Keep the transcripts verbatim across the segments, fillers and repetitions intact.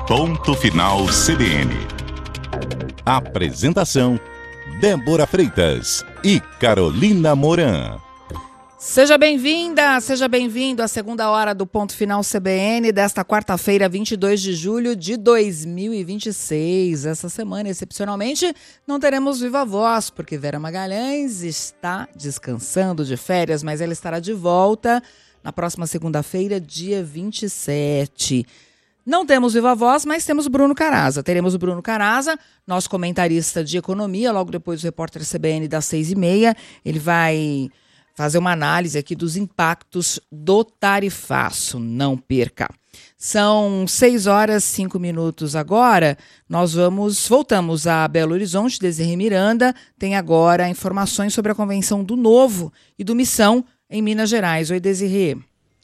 Ponto Final C B N. Apresentação: Débora Freitas e Carolina Moran. Seja bem-vinda, seja bem-vindo à segunda hora do Ponto Final C B N desta quarta-feira, vinte e dois de julho de dois mil e vinte e seis. Essa semana, excepcionalmente, não teremos Viva Voz, porque Vera Magalhães está descansando de férias, mas ela estará de volta na próxima segunda-feira, dia vinte e sete. Não temos Viva Voz, mas temos Bruno Caraza. Teremos o Bruno Caraza, nosso comentarista de economia, logo depois do repórter C B N das seis e meia. Ele vai fazer uma análise aqui dos impactos do tarifaço. Não perca. São seis horas e cinco minutos agora. Nós vamos, voltamos a Belo Horizonte. Desirê Miranda tem agora informações sobre a convenção do Novo e do Missão em Minas Gerais. Oi, Desirê.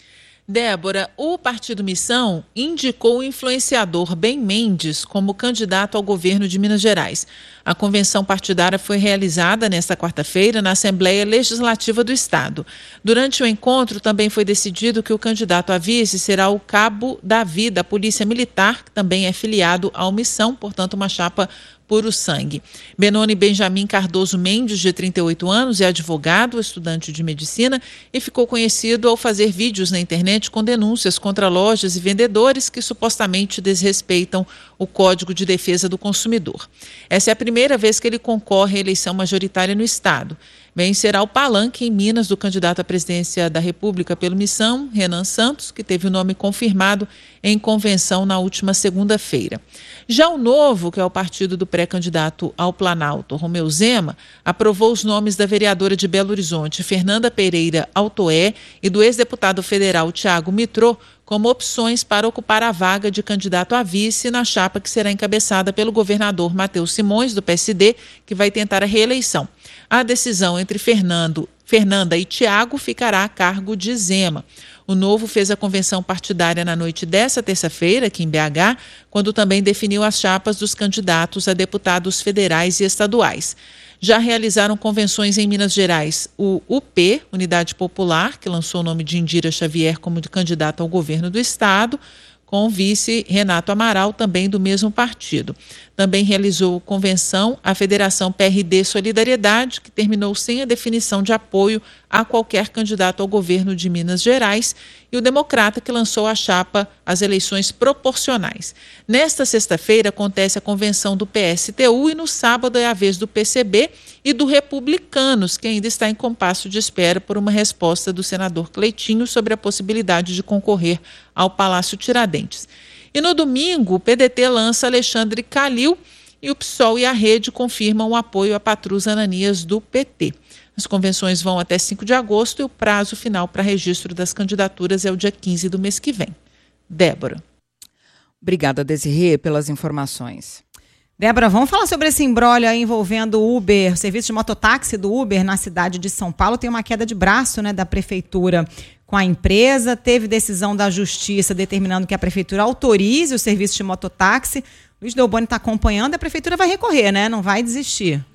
Débora, o Partido Missão indicou o influenciador Ben Mendes como candidato ao governo de Minas Gerais. A convenção partidária foi realizada nesta quarta-feira na Assembleia Legislativa do Estado. Durante o encontro, também foi decidido que o candidato a vice será o cabo Davi, da Polícia Militar, que também é filiado ao Missão, portanto, uma chapa puro sangue. Benoni Benjamin Cardoso Mendes, de trinta e oito anos, é advogado, estudante de medicina e ficou conhecido ao fazer vídeos na internet com denúncias contra lojas e vendedores que supostamente desrespeitam o Código de Defesa do Consumidor. Essa é a primeira vez que ele concorre à eleição majoritária no Estado. Bem, será o palanque em Minas do candidato à presidência da República pelo Missão, Renan Santos, que teve o nome confirmado em convenção na última segunda-feira. Já o Novo, que é o partido do pré-candidato ao Planalto, Romeu Zema, aprovou os nomes da vereadora de Belo Horizonte, Fernanda Pereira Altoé, e do ex-deputado federal Tiago Mitrô, como opções para ocupar a vaga de candidato a vice na chapa que será encabeçada pelo governador Matheus Simões, do P S D, que vai tentar a reeleição. A decisão entre Fernando, Fernanda e Tiago ficará a cargo de Zema. O Novo fez a convenção partidária na noite dessa terça-feira, aqui em B H, quando também definiu as chapas dos candidatos a deputados federais e estaduais. Já realizaram convenções em Minas Gerais o U P, Unidade Popular, que lançou o nome de Indira Xavier como candidato ao governo do Estado, com o vice Renato Amaral, também do mesmo partido. Também realizou convenção a Federação P R D Solidariedade, que terminou sem a definição de apoio a qualquer candidato ao governo de Minas Gerais, e o Democrata, que lançou a chapa às eleições proporcionais. Nesta sexta-feira acontece a convenção do P S T U e no sábado é a vez do P C B e do Republicanos, que ainda está em compasso de espera por uma resposta do senador Cleitinho sobre a possibilidade de concorrer ao Palácio Tiradentes. E no domingo, o P D T lança Alexandre Calil e o P SOL e a Rede confirmam o apoio a Patrus Ananias do P T. As convenções vão até cinco de agosto e o prazo final para registro das candidaturas é o dia quinze do mês que vem. Débora. Obrigada, Desirê, pelas informações. Débora, vamos falar sobre esse imbróglio aí envolvendo o Uber. O serviço de mototáxi do Uber na cidade de São Paulo tem uma queda de braço, né, da prefeitura com a empresa. Teve decisão da justiça determinando que a prefeitura autorize o serviço de mototáxi. Luiz Delboni está acompanhando, a prefeitura vai recorrer, né? Não vai desistir.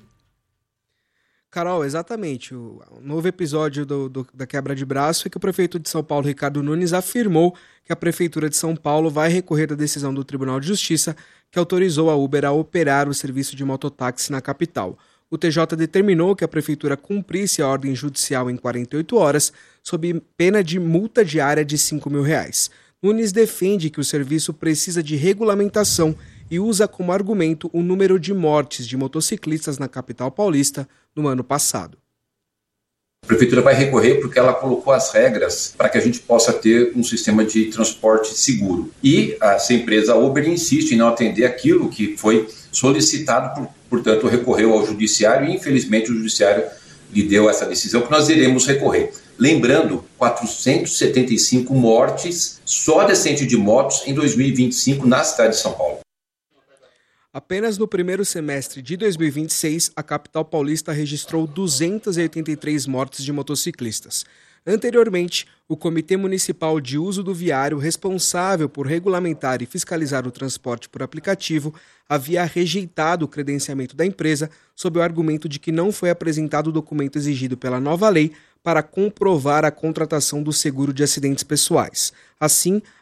Carol, exatamente. O novo episódio do, do, da quebra de braço é que o prefeito de São Paulo, Ricardo Nunes, afirmou que a Prefeitura de São Paulo vai recorrer da decisão do Tribunal de Justiça que autorizou a Uber a operar o serviço de mototáxi na capital. O T J determinou que a Prefeitura cumprisse a ordem judicial em quarenta e oito horas, sob pena de multa diária de cinco mil reais. Nunes defende que o serviço precisa de regulamentação e usa como argumento o número de mortes de motociclistas na capital paulista no ano passado. A Prefeitura vai recorrer porque ela colocou as regras para que a gente possa ter um sistema de transporte seguro. E essa empresa Uber insiste em não atender aquilo que foi solicitado, portanto recorreu ao Judiciário e infelizmente o Judiciário lhe deu essa decisão que nós iremos recorrer. Lembrando, quatrocentas e setenta e cinco mortes só de acidente de motos em dois mil e vinte e cinco na cidade de São Paulo. Apenas no primeiro semestre de dois mil e vinte e seis, a capital paulista registrou duzentas e oitenta e três mortes de motociclistas. Anteriormente, o Comitê Municipal de Uso do Viário, responsável por regulamentar e fiscalizar o transporte por aplicativo, havia rejeitado o credenciamento da empresa sob o argumento de que não foi apresentado o documento exigido pela nova lei para comprovar a contratação do seguro de acidentes pessoais. Assim,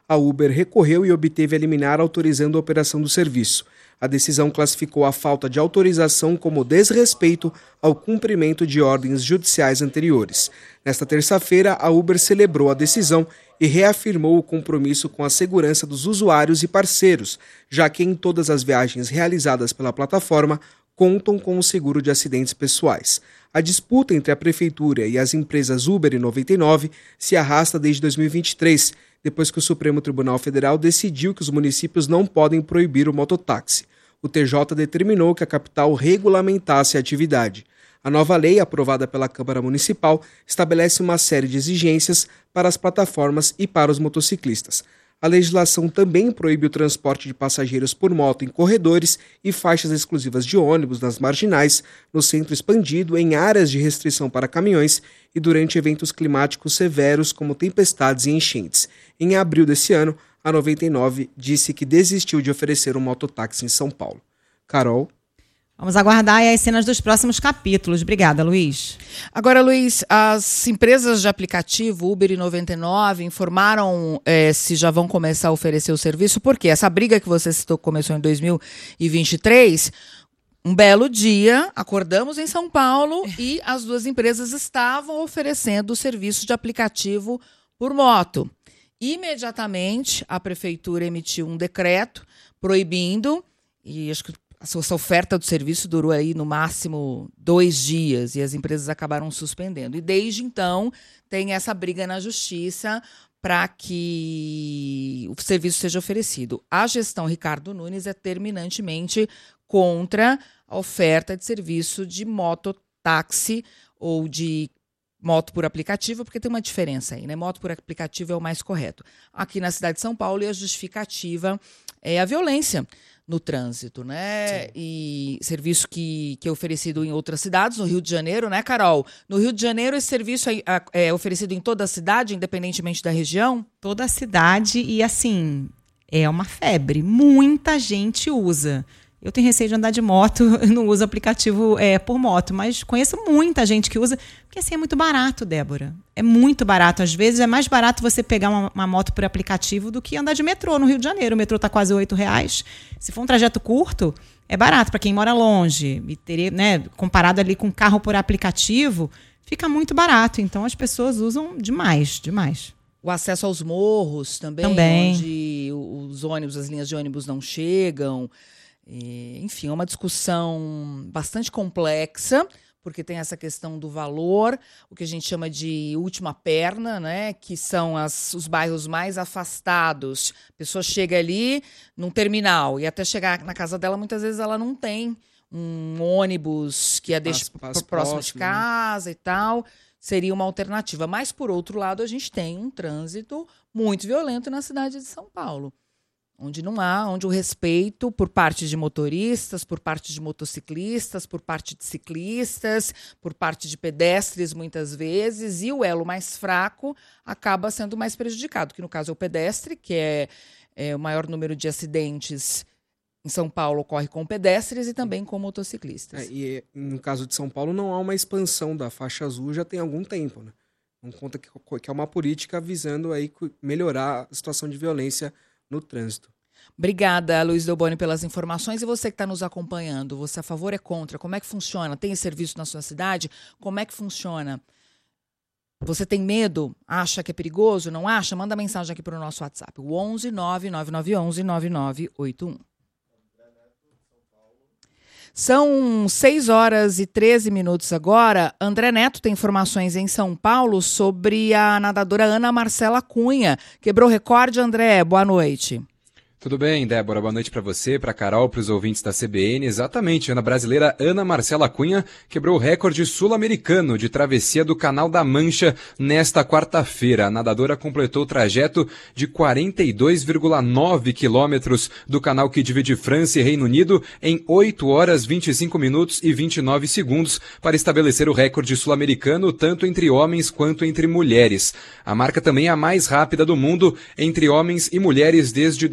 a Uber recorreu e obteve a liminar autorizando a operação do serviço. A decisão classificou a falta de autorização como desrespeito ao cumprimento de ordens judiciais anteriores. Nesta terça-feira, a Uber celebrou a decisão e reafirmou o compromisso com a segurança dos usuários e parceiros, já que em todas as viagens realizadas pela plataforma contam com o seguro de acidentes pessoais. A disputa entre a Prefeitura e as empresas Uber e noventa e nove se arrasta desde dois mil e vinte e três, depois que o Supremo Tribunal Federal decidiu que os municípios não podem proibir o mototáxi. O T J determinou que a capital regulamentasse a atividade. A nova lei, aprovada pela Câmara Municipal, estabelece uma série de exigências para as plataformas e para os motociclistas. A legislação também proíbe o transporte de passageiros por moto em corredores e faixas exclusivas de ônibus nas marginais, no centro expandido, em áreas de restrição para caminhões e durante eventos climáticos severos como tempestades e enchentes. Em abril desse ano, a noventa e nove disse que desistiu de oferecer um mototáxi em São Paulo. Carol? Vamos aguardar aí as cenas dos próximos capítulos. Obrigada, Luiz. Agora, Luiz, as empresas de aplicativo Uber e noventa e nove informaram é, se já vão começar a oferecer o serviço, porque essa briga que você citou começou em dois mil e vinte e três. Um belo dia, acordamos em São Paulo e as duas empresas estavam oferecendo o serviço de aplicativo por moto. Imediatamente, a prefeitura emitiu um decreto proibindo, e acho que essa oferta do serviço durou aí no máximo dois dias e as empresas acabaram suspendendo. E desde então tem essa briga na justiça para que o serviço seja oferecido. A gestão Ricardo Nunes é terminantemente contra a oferta de serviço de mototáxi ou de moto por aplicativo, porque tem uma diferença aí, né? Moto por aplicativo é o mais correto. Aqui na cidade de São Paulo, e a justificativa é a violência no trânsito, né? Sim. E serviço que, que é oferecido em outras cidades, no Rio de Janeiro, né, Carol? No Rio de Janeiro, esse serviço é, é oferecido em toda a cidade, independentemente da região? Toda a cidade e, assim, é uma febre. Muita gente usa. Eu tenho receio de andar de moto, não uso aplicativo é, por moto, mas conheço muita gente que usa, porque assim é muito barato, Débora. É muito barato. Às vezes é mais barato você pegar uma, uma moto por aplicativo do que andar de metrô no Rio de Janeiro. O metrô está quase oito reais. Se for um trajeto curto, é barato para quem mora longe. E teria, né, comparado ali com carro por aplicativo, fica muito barato. Então as pessoas usam demais, demais. O acesso aos morros também, também. Onde os ônibus, as linhas de ônibus não chegam. E, enfim, é uma discussão bastante complexa, porque tem essa questão do valor, o que a gente chama de última perna, né? Que são as, os bairros mais afastados. A pessoa chega ali num terminal e até chegar na casa dela, muitas vezes ela não tem um ônibus que a deixa próximo, próximo de casa, né? E tal. Seria uma alternativa. Mas, por outro lado, a gente tem um trânsito muito violento na cidade de São Paulo, onde não há, onde o respeito por parte de motoristas, por parte de motociclistas, por parte de ciclistas, por parte de pedestres, muitas vezes, e o elo mais fraco acaba sendo mais prejudicado, que no caso é o pedestre, que é, é o maior número de acidentes em São Paulo ocorre com pedestres e também com motociclistas. É, e no caso de São Paulo não há uma expansão da faixa azul já tem algum tempo, né? Não conta que, que é uma política visando aí melhorar a situação de violência no trânsito. Obrigada, Luiz Delboni, pelas informações. E você que está nos acompanhando, você é a favor ou é contra? Como é que funciona? Tem serviço na sua cidade? Como é que funciona? Você tem medo? Acha que é perigoso? Não acha? Manda mensagem aqui para o nosso WhatsApp. O onze nove nove nove um um nove nove oito um. São seis horas e treze minutos agora. André Neto tem informações em São Paulo sobre a nadadora Ana Marcela Cunha. Quebrou recorde, André? Boa noite. Tudo bem, Débora? Boa noite para você, para Carol, para os ouvintes da C B N. Exatamente, a brasileira Ana Marcela Cunha quebrou o recorde sul-americano de travessia do Canal da Mancha nesta quarta-feira. A nadadora completou o trajeto de quarenta e dois vírgula nove quilômetros do canal que divide França e Reino Unido em oito horas, vinte e cinco minutos e vinte e nove segundos para estabelecer o recorde sul-americano tanto entre homens quanto entre mulheres. A marca também é a mais rápida do mundo entre homens e mulheres desde dois mil e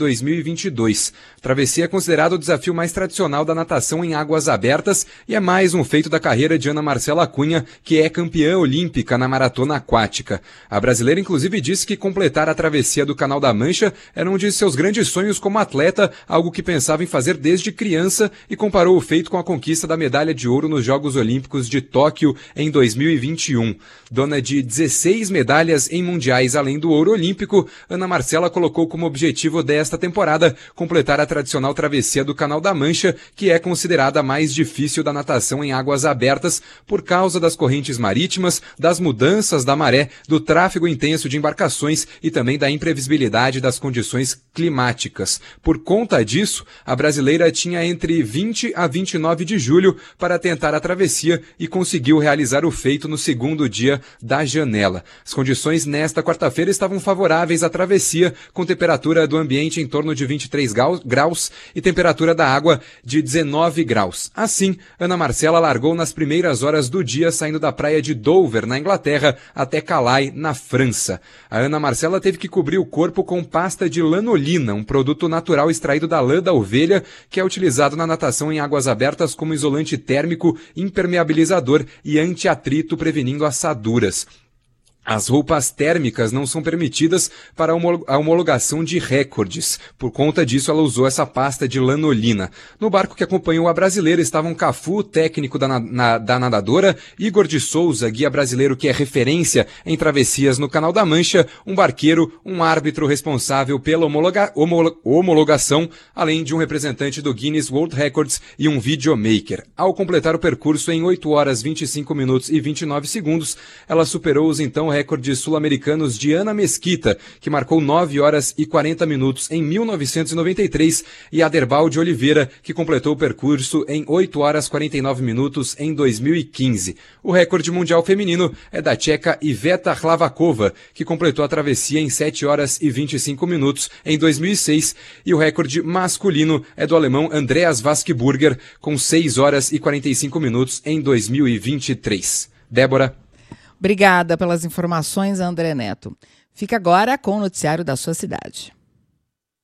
vinte e dois. A travessia é considerado o desafio mais tradicional da natação em águas abertas e é mais um feito da carreira de Ana Marcela Cunha, que é campeã olímpica na maratona aquática. A brasileira, inclusive, disse que completar a travessia do Canal da Mancha era um de seus grandes sonhos como atleta, algo que pensava em fazer desde criança, e comparou o feito com a conquista da medalha de ouro nos Jogos Olímpicos de Tóquio em dois mil e vinte e um. Dona de dezesseis medalhas em mundiais além do ouro olímpico, Ana Marcela colocou como objetivo desta temporada completar a tradicional travessia do Canal da Mancha, que é considerada a mais difícil da natação em águas abertas por causa das correntes marítimas, das mudanças da maré, do tráfego intenso de embarcações e também da imprevisibilidade das condições climáticas. Por conta disso, a brasileira tinha entre vinte a vinte e nove de julho para tentar a travessia e conseguiu realizar o feito no segundo dia da janela. As condições nesta quarta-feira estavam favoráveis à travessia, com temperatura do ambiente em torno de vinte e três graus e temperatura da água de dezenove graus. Assim, Ana Marcela largou nas primeiras horas do dia, saindo da praia de Dover, na Inglaterra, até Calais, na França. A Ana Marcela teve que cobrir o corpo com pasta de lanolina, um produto natural extraído da lã da ovelha, que é utilizado na natação em águas abertas como isolante térmico, impermeabilizador e anti-atrito, prevenindo assaduras. As roupas térmicas não são permitidas para a homologação de recordes. Por conta disso, ela usou essa pasta de lanolina. No barco que acompanhou a brasileira estavam Cafu, técnico da, na, da nadadora, Igor de Souza, guia brasileiro que é referência em travessias no Canal da Mancha, um barqueiro, um árbitro responsável pela homologa, homolo, homologação, além de um representante do Guinness World Records e um videomaker. Ao completar o percurso em oito horas, vinte e cinco minutos e vinte e nove segundos, ela superou os então recordes sul-americanos de Ana Mesquita, que marcou nove horas e quarenta minutos em mil novecentos e noventa e três, e Aderbal de Oliveira, que completou o percurso em oito horas e quarenta e nove minutos em dois mil e quinze. O recorde mundial feminino é da tcheca Iveta Hlavakova, que completou a travessia em sete horas e vinte e cinco minutos em dois mil e seis, e o recorde masculino é do alemão Andreas Waskburger, com seis horas e quarenta e cinco minutos em dois mil e vinte e três. Débora. Obrigada pelas informações, André Neto. Fica agora com o noticiário da sua cidade.